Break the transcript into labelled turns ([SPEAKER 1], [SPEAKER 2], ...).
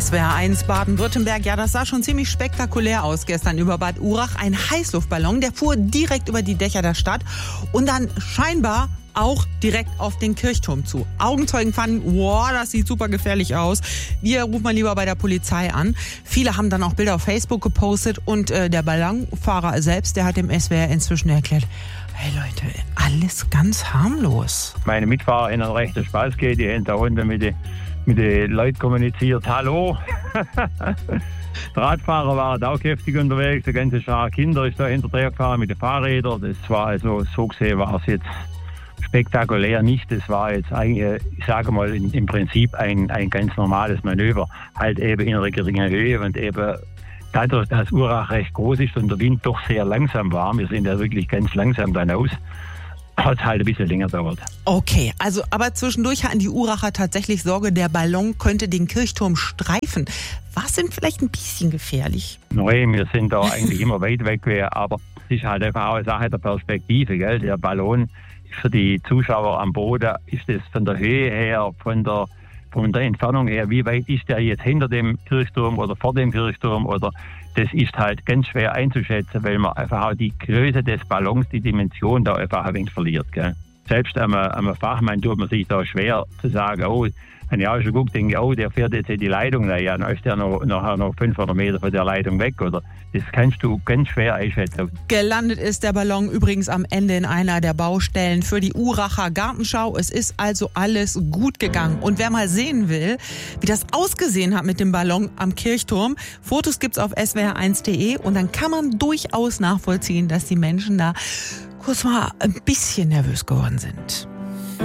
[SPEAKER 1] SWR 1 Baden-Württemberg, ja, das sah schon ziemlich spektakulär aus gestern über Bad Urach. Ein Heißluftballon, der fuhr direkt über die Dächer der Stadt und dann scheinbar auch direkt auf den Kirchturm zu. Augenzeugen fanden, wow, das sieht super gefährlich aus. Wir rufen mal lieber bei der Polizei an. Viele haben dann auch Bilder auf Facebook gepostet und der Ballonfahrer selbst, der hat dem SWR inzwischen erklärt, hey Leute, alles ganz harmlos.
[SPEAKER 2] Meine Mitfahrer in einen rechten Spaß geht, die haben da unten mit den Leuten kommuniziert, hallo. Der Radfahrer war da auch heftig unterwegs, der ganze Schar Kinder ist da hinterher gefahren mit den Fahrrädern. Das war also, so gesehen war es jetzt spektakulär nicht. Das war jetzt eigentlich, ich sage mal, im Prinzip ein ganz normales Manöver. Halt eben in einer geringen Höhe und eben dadurch, dass Urach recht groß ist und der Wind doch sehr langsam war, wir sind ja wirklich ganz langsam dann aus, hat es halt ein bisschen länger gedauert.
[SPEAKER 1] Okay, also aber zwischendurch hatten die Uracher tatsächlich Sorge, der Ballon könnte den Kirchturm streifen. War es denn vielleicht ein bisschen gefährlich?
[SPEAKER 2] Nein, wir sind da eigentlich immer weit weg, aber es ist halt einfach auch eine Sache der Perspektive, gell? Der Ballon für die Zuschauer am Boden, ist es von der Höhe her, von der Entfernung her, wie weit ist der jetzt hinter dem Kirchturm oder vor dem Kirchturm, oder das ist halt ganz schwer einzuschätzen, weil man einfach auch die Größe des Ballons, die Dimension da einfach ein wenig verliert. Gell? Selbst am Fachmann tut man sich da schwer zu sagen, oh, wenn ich auch schon gucke, denke ich, oh, der fährt jetzt in die Leitung rein, ja, dann ist der noch 500 Meter von der Leitung weg, oder? Das kannst du ganz schwer einschätzen.
[SPEAKER 1] Gelandet ist der Ballon übrigens am Ende in einer der Baustellen für die Uracher Gartenschau. Es ist also alles gut gegangen. Und wer mal sehen will, wie das ausgesehen hat mit dem Ballon am Kirchturm, Fotos gibt's auf swr1.de und dann kann man durchaus nachvollziehen, dass die Menschen da kurz mal ein bisschen nervös geworden sind.